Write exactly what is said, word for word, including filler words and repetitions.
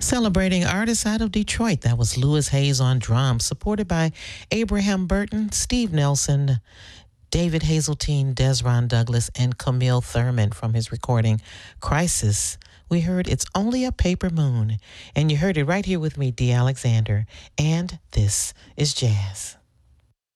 Celebrating artists out of Detroit, that was Louis Hayes on drums, supported by Abraham Burton, Steve Nelson, David Hazeltine, Desron Douglas, and Camille Thurman from his recording Crisis. We heard It's Only a Paper Moon, and you heard it right here with me, Dee Alexander, and this is Jazz.